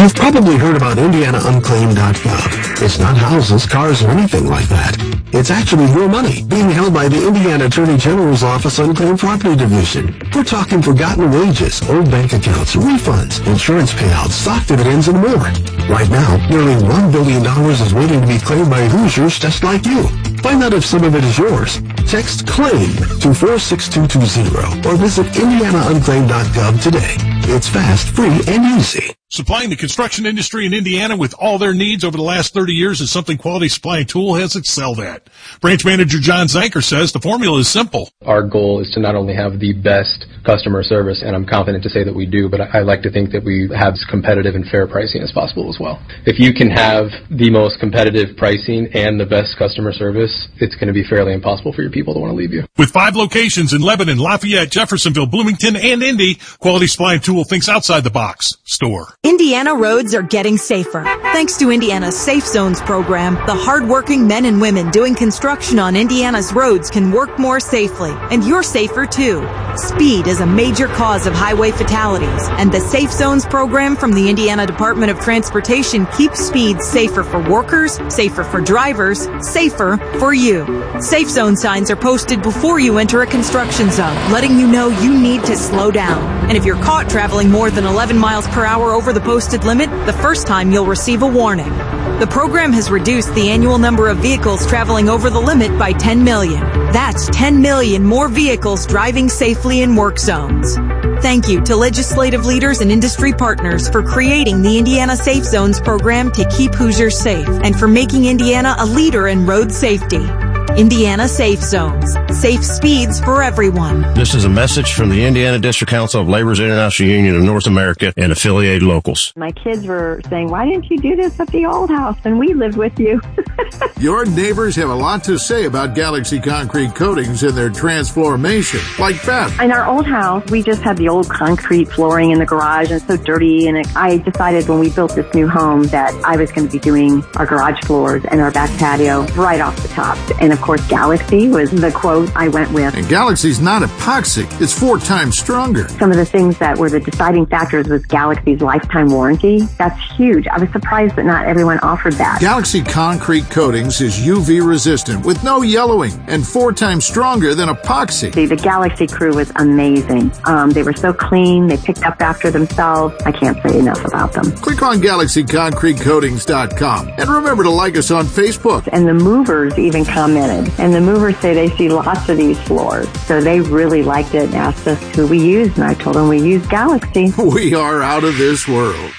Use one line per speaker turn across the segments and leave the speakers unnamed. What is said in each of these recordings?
You've probably heard about IndianaUnclaimed.gov. It's not houses, cars, or anything like that. It's actually your money being held by the Indiana Attorney General's Office Unclaimed Property Division. We're talking forgotten wages, old bank accounts, refunds, insurance payouts, stock dividends, and more. Right now, nearly $1 billion is waiting to be claimed by Hoosiers just like you. Find out if some of it is yours. Text CLAIM to 46220 or visit IndianaUnclaimed.gov today. It's fast, free, and easy.
Supplying the construction industry in Indiana with all their needs over the last 30 years is something Quality Supply and Tool has excelled at. Branch Manager John Zanker says the formula is simple.
Our goal is to not only have the best customer service, and I'm confident to say that we do, but I like to think that we have as competitive and fair pricing as possible as well. If you can have the most competitive pricing and the best customer service, it's going to be fairly impossible for your people to want to leave you.
With 5 locations in Lebanon, Lafayette, Jeffersonville, Bloomington, and Indy, Quality Supply and Tool thinks outside the box. Store.
Indiana roads are getting safer. Thanks to Indiana's Safe Zones program, the hardworking men and women doing construction on Indiana's roads can work more safely, and you're safer too. Speed is a major cause of highway fatalities, and the Safe Zones program from the Indiana Department of Transportation keeps speed safer for workers, safer for drivers, safer for you. Safe Zone signs are posted before you enter a construction zone, letting you know you need to slow down. And if you're caught traveling more than 11 miles per hour over the posted limit, the first time you'll receive a warning. The program has reduced the annual number of vehicles traveling over the limit by 10 million. That's 10 million more vehicles driving safely in work zones. Thank you to legislative leaders and industry partners for creating the Indiana Safe Zones program to keep Hoosiers safe and for making Indiana a leader in road safety. Indiana Safe Zones. Safe speeds for everyone.
This is a message from the Indiana District Council of Labor's International Union of North America and affiliated locals.
My kids were saying, why didn't you do this at the old house? And we lived with you.
Your neighbors have a lot to say about Galaxy Concrete Coatings and their transformation, like Beth.
In our old house, we just had the old concrete flooring in the garage, and it's so dirty. And I decided when we built this new home that I was going to be doing our garage floors and our back patio right off the top. And of course, Galaxy was the quote I went with.
And Galaxy's not epoxy. It's 4 times stronger.
Some of the things that were the deciding factors was Galaxy's lifetime warranty. That's huge. I was surprised that not everyone offered that.
Galaxy Concrete Coatings is UV resistant with no yellowing and 4 times stronger than epoxy.
The Galaxy crew was amazing. They were so clean. They picked up after themselves. I can't say enough about them.
Click on GalaxyConcreteCoatings.com and remember to like us on Facebook.
And the movers even commented. And the movers say they see lots of these floors. So they really liked it and asked us who we used. And I told them we use Galaxy.
We are out of this world.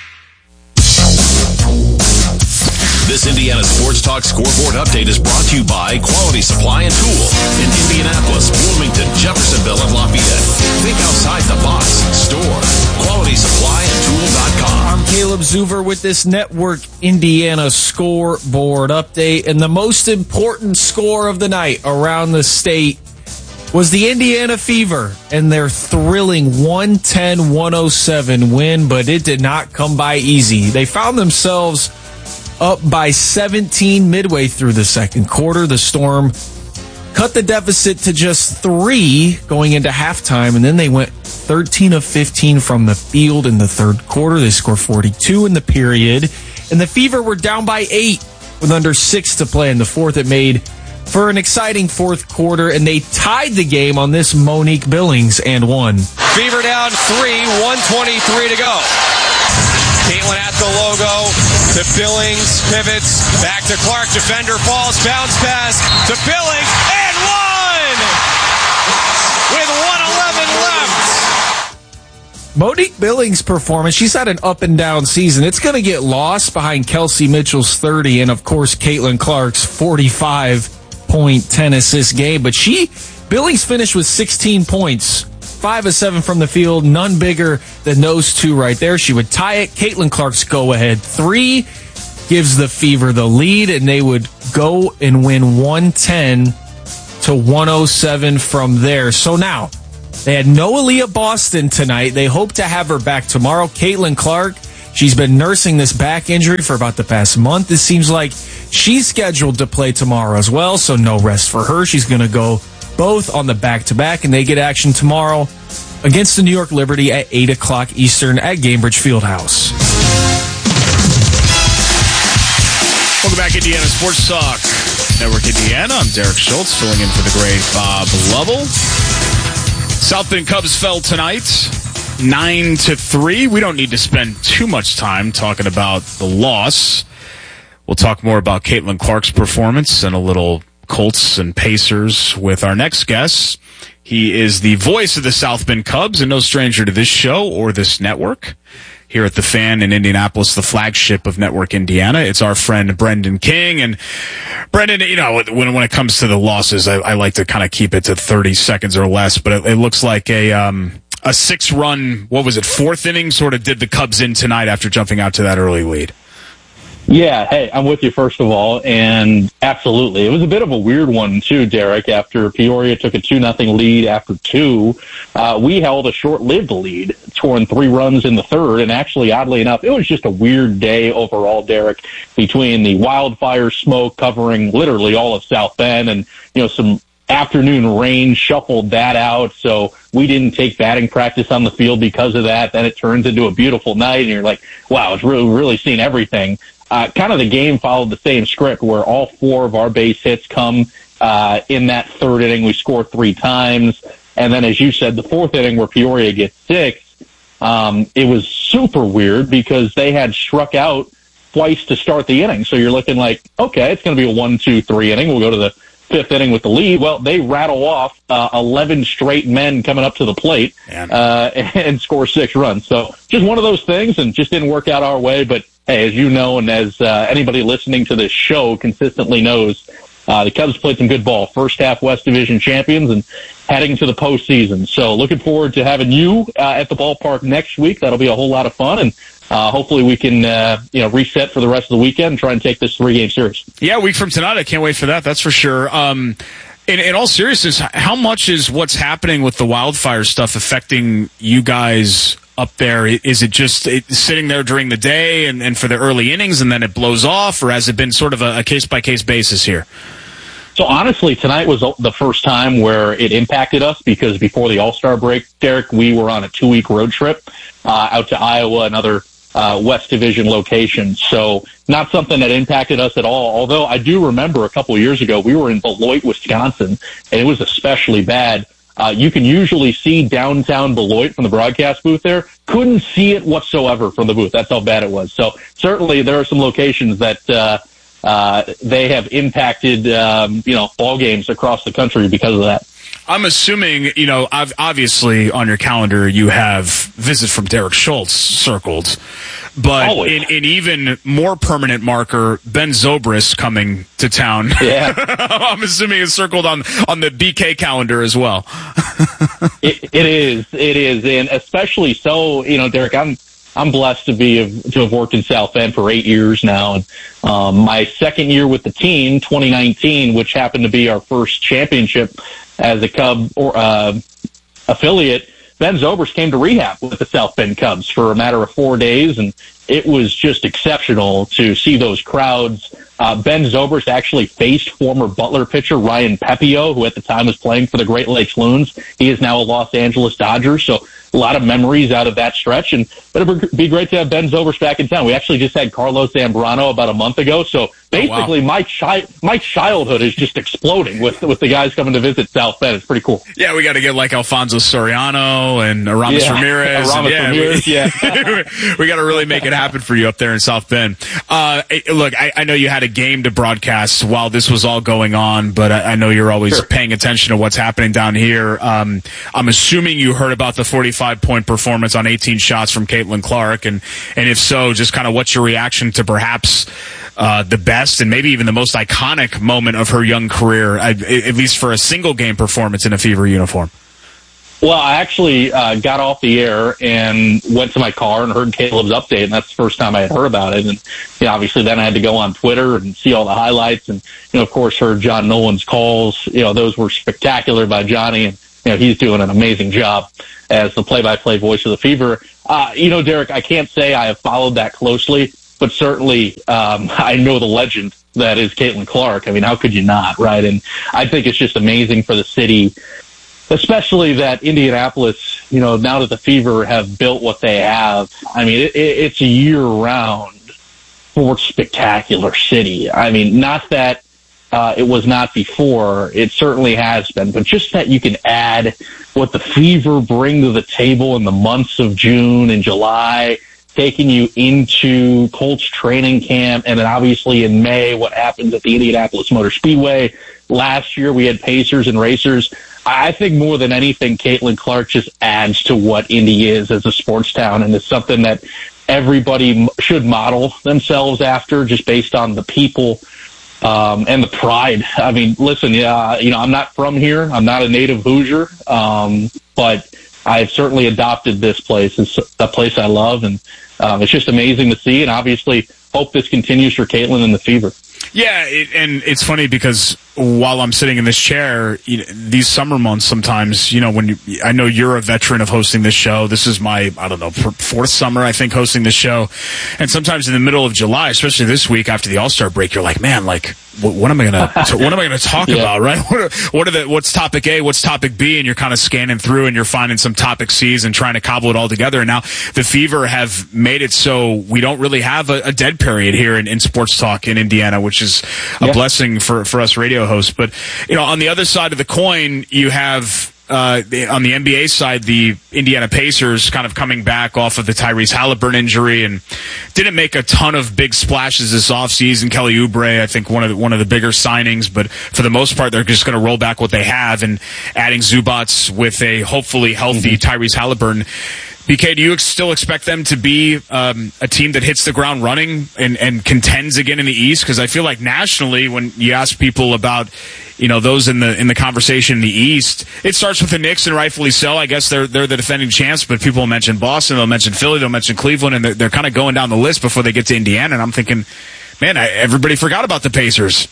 This Indiana Sports Talk Scoreboard Update is brought to you by Quality Supply and Tool in Indianapolis, Bloomington, Jeffersonville, and Lafayette. Think outside the box. Store. QualitySupplyandTool.com.
I'm Caleb Zuver with this Network Indiana Scoreboard Update. And the most important score of the night around the state was the Indiana Fever and their thrilling 110-107 win, but it did not come by easy. They found themselves up by 17 midway through the second quarter. The Storm cut the deficit to just 3 going into halftime, and then they went 13 of 15 from the field in the third quarter. They scored 42 in the period, and the Fever were down by 8 with under 6 to play in the fourth. It made for an exciting fourth quarter, and they tied the game on this Monique Billings and won.
Fever down 3, 1:23 to go. Caitlin at the logo to Billings, pivots, back to Clark, defender falls, bounce pass to Billings, and one! With 1:11 left.
Monique Billings' performance, she's had an up and down season. It's going to get lost behind Kelsey Mitchell's 30 and, of course, Caitlin Clark's 45-point 10-assist game. But Billings finished with 16 points. 5 of 7 from the field, none bigger than those two right there. She would tie it. Caitlin Clark's go-ahead 3 gives the Fever the lead, and they would go and win 110-107 from there. So now, they had no Aaliyah Boston tonight. They hope to have her back tomorrow. Caitlin Clark, she's been nursing this back injury for about the past month. It seems like she's scheduled to play tomorrow as well, so no rest for her. She's going to go both on the back-to-back, and they get action tomorrow against the New York Liberty at 8 o'clock Eastern at Gainbridge Fieldhouse.
Welcome back, Indiana Sports Talk Network Indiana. I'm Derek Schultz, filling in for the great Bob Lovell. South Bend Cubs fell tonight, 9-3. We don't need to spend too much time talking about the loss. We'll talk more about Caitlin Clark's performance and a little Colts and Pacers with our next guest. He is the voice of the South Bend Cubs and no stranger to this show or this network. Here at The Fan in Indianapolis, the flagship of Network Indiana. It's our friend Brendan King. And Brendan, when it comes to the losses, I like to kind of keep it to 30 seconds or less, but it looks like a 6-run, fourth inning sort of did the Cubs in tonight after jumping out to that early lead.
Yeah, hey, I'm with you, first of all, and absolutely. It was a bit of a weird one, too, Derek. After Peoria took a 2-0 lead after 2, we held a short-lived lead, scoring 3 runs in the third, and actually, oddly enough, it was just a weird day overall, Derek, between the wildfire smoke covering literally all of South Bend and, some afternoon rain shuffled that out, so we didn't take batting practice on the field because of that. Then it turns into a beautiful night, and you're like, wow, it's really seen everything. Kind of the game followed the same script where all 4 of our base hits come in that third inning. We scored 3 times. And then, as you said, the fourth inning where Peoria gets 6, it was super weird because they had struck out twice to start the inning. So you're looking like, okay, it's going to be a 1-2-3 inning. We'll go to the 5th inning with the lead. Well, they rattle off 11 straight men coming up to the plate and score 6 runs. So just one of those things, and just didn't work out our way. But hey, as you know, and as anybody listening to this show consistently knows, the Cubs played some good ball. First half West Division champions and heading to the postseason. So looking forward to having you at the ballpark next week. That'll be a whole lot of fun, and hopefully we can reset for the rest of the weekend and try and take this 3-game series.
Yeah, a week from tonight. I can't wait for that. That's for sure. In all seriousness, how much is what's happening with the wildfire stuff affecting you guys up there? Is it just sitting there during the day and for the early innings and then it blows off, or has it been sort of a case-by-case basis here?
So honestly, tonight was the first time where it impacted us because before the All-Star break, Derek, we were on a 2-week road trip out to Iowa and other West Division locations. So not something that impacted us at all. Although I do remember a couple of years ago, we were in Beloit, Wisconsin, and it was especially bad. You can usually see downtown Beloit from the broadcast booth there. Couldn't see it whatsoever from the booth. That's how bad it was. So certainly there are some locations that they have impacted, ball games across the country because of that.
I'm assuming, obviously on your calendar you have visit from Derek Schultz circled, but in even more permanent marker, Ben Zobrist coming to town.
Yeah.
I'm assuming it's circled on the BK calendar as well.
It is. And especially so, Derek, I'm blessed to have worked in South Bend for 8 years now. And my second year with the team, 2019, which happened to be our first championship as a Cub affiliate, Ben Zobrist came to rehab with the South Bend Cubs for a matter of 4 days, and it was just exceptional to see those crowds. Ben Zobrist actually faced former Butler pitcher Ryan Pepio, who at the time was playing for the Great Lakes Loons. He is now a Los Angeles Dodger, so a lot of memories out of that stretch. But it would be great to have Ben Zobrist back in town. We actually just had Carlos Zambrano about a month ago, so basically my childhood is just exploding with the guys coming to visit South Bend. It's pretty cool.
Yeah, we got to get like Alfonso Soriano and Aramis Ramirez. We got to really make it happen for you up there in South Bend. Look, I know you had a game to broadcast while this was all going on, but I know you're always paying attention to what's happening down here. I'm assuming you heard about the 45-point performance on 18 shots from Caitlin Clark, and if so, just kind of what's your reaction to perhaps the best and maybe even the most iconic moment of her young career, at least for a single game performance in a Fever uniform?
Well, I actually got off the air and went to my car and heard Caleb's update, and that's the first time I had heard about it. And obviously then I had to go on Twitter and see all the highlights, and of course heard John Nolan's calls. Those were spectacular by Johnny, and he's doing an amazing job as the play-by-play voice of the Fever. Derek, I can't say I have followed that closely, but certainly I know the legend that is Caitlin Clark. I mean, how could you not, right? And I think it's just amazing for the city, especially that Indianapolis, now that the Fever have built what they have. I mean, it's a year-round sports spectacular city. I mean, not that it was not before. It certainly has been. But just that you can add what the Fever bring to the table in the months of June and July, taking you into Colts training camp, and then obviously in May, what happens at the Indianapolis Motor Speedway. Last year, we had Pacers and Racers. I think more than anything, Caitlin Clark just adds to what Indy is as a sports town, and it's something that everybody should model themselves after, just based on the people and the pride. I mean, listen, I'm not from here. I'm not a native Hoosier, but I've certainly adopted this place. It's a place I love, and it's just amazing to see, and obviously hope this continues for Caitlin and the Fever.
Yeah, and it's funny because while I'm sitting in this chair, these summer months sometimes, I know you're a veteran of hosting this show. This is my, fourth summer, I think, hosting this show. And sometimes in the middle of July, especially this week after the All-Star break, you're like, man, what am I going to talk about, right? What's topic A, what's topic B? And you're kind of scanning through and you're finding some topic C's and trying to cobble it all together. And now the Fever have made it so we don't really have a dead period here in sports talk in Indiana, which is a blessing for us radio hosts. But, on the other side of the coin, you have on the NBA side, the Indiana Pacers kind of coming back off of the Tyrese Halliburton injury and didn't make a ton of big splashes this offseason. Kelly Oubre, I think one of the bigger signings, but for the most part, they're just going to roll back what they have and adding Zubats with a hopefully healthy Tyrese Halliburton. BK, do you still expect them to be a team that hits the ground running and contends again in the East? Because I feel like nationally, when you ask people about those in the conversation in the East, it starts with the Knicks, and rightfully so. I guess they're the defending champs, but people will mention Boston, they'll mention Philly, they'll mention Cleveland, and they're kind of going down the list before they get to Indiana. And I'm thinking, man, everybody forgot about the Pacers.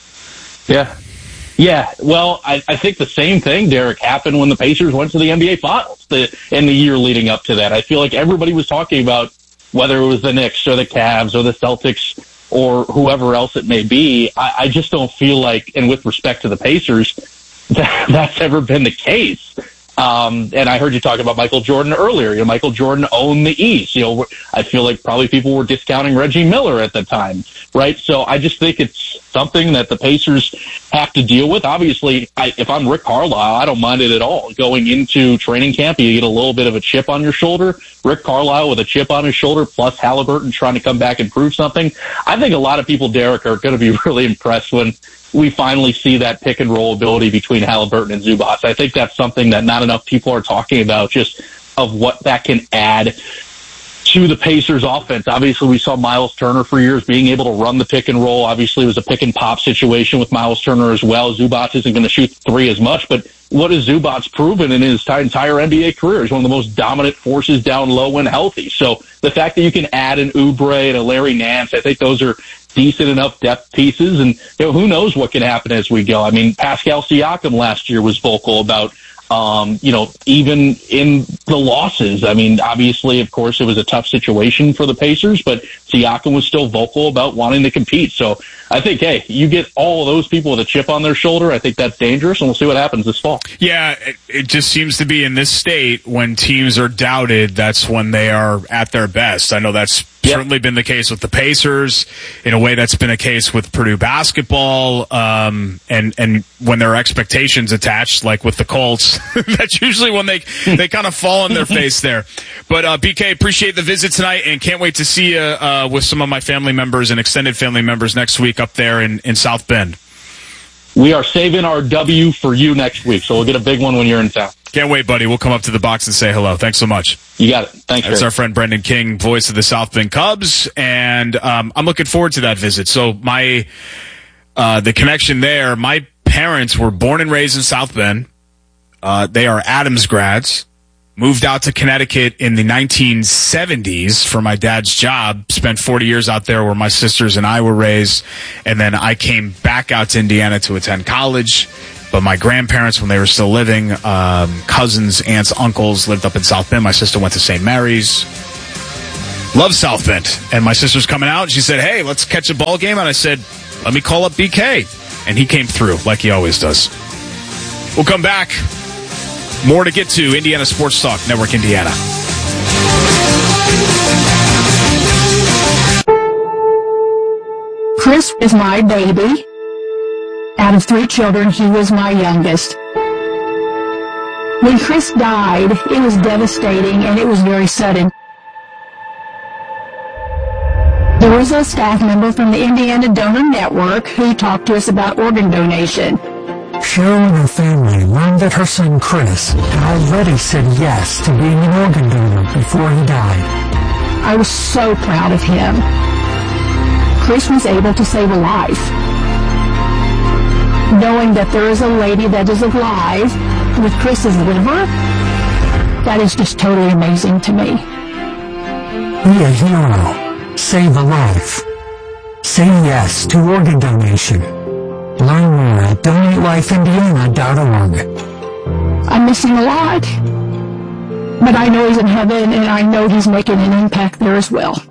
Yeah, well, I think the same thing, Derek, happened when the Pacers went to the NBA Finals in the year leading up to that. I feel like everybody was talking about whether it was the Knicks or the Cavs or the Celtics or whoever else it may be. I just don't feel like, and with respect to the Pacers, that's ever been the case. And I heard you talk about Michael Jordan earlier. Michael Jordan owned the East. I feel like probably people were discounting Reggie Miller at the time, right? So I just think it's something that the Pacers have to deal with. Obviously, if I'm Rick Carlisle, I don't mind it at all. Going into training camp, you get a little bit of a chip on your shoulder. Rick Carlisle with a chip on his shoulder, plus Halliburton trying to come back and prove something. I think a lot of people, Derek, are going to be really impressed when we finally see that pick and roll ability between Halliburton and Zubats. I think that's something that not enough people are talking about, just of what that can add to the Pacers offense. Obviously, we saw Miles Turner for years being able to run the pick and roll. Obviously, it was a pick and pop situation with Miles Turner as well. Zubats isn't going to shoot three as much, but what has Zubats proven in his entire NBA career? He's one of the most dominant forces down low when healthy. So the fact that you can add an Oubre and a Larry Nance, I think those are decent enough depth pieces, and who knows what can happen as we go. I mean, Pascal Siakam last year was vocal about even in the losses. I mean, obviously, of course, it was a tough situation for the Pacers, but Siakam was still vocal about wanting to compete. So I think, hey, you get all of those people with a chip on their shoulder, I think that's dangerous, and we'll see what happens this fall.
Yeah, it just seems to be in this state when teams are doubted, that's when they are at their best. I know that's certainly been the case with the Pacers. In a way, that's been a case with Purdue basketball. And when there are expectations attached, like with the Colts, that's usually when they kind of fall on their face there. But BK, appreciate the visit tonight, and can't wait to see you with some of my family members and extended family members next week up there in South Bend.
We are saving our W for you next week, so we'll get a big one when you're in town.
Can't wait, buddy. We'll come up to the box and say hello. Thanks so much.
You got it. Thanks.
That's our friend Brendan King, voice of the South Bend Cubs, and I'm looking forward to that visit. So the connection there, my parents were born and raised in South Bend. They are Adams grads. Moved out to Connecticut in the 1970s for my dad's job. Spent 40 years out there where my sisters and I were raised. And then I came back out to Indiana to attend college. But my grandparents, when they were still living, cousins, aunts, uncles, lived up in South Bend. My sister went to St. Mary's. Love South Bend. And my sister's coming out, and she said, hey, let's catch a ball game. And I said, let me call up BK. And he came through, like he always does. We'll come back. More to get to. Indiana Sports Talk Network, Indiana.
Chris is my baby. Out of 3 children, he was my youngest. When Chris died, it was devastating and it was very sudden. There was a staff member from the Indiana Donor Network who talked to us about organ donation.
Cheryl and her family learned that her son Chris had already said yes to being an organ donor before he died.
I was so proud of him. Chris was able to save a life. Knowing that there is a lady that is alive with Chris's liver, that is just totally amazing to me.
Be a hero. Save a life. Say yes to organ donation. Learn more at DonateLifeIndiana.org.
I'm missing a lot, but I know he's in heaven and I know he's making an impact there as well.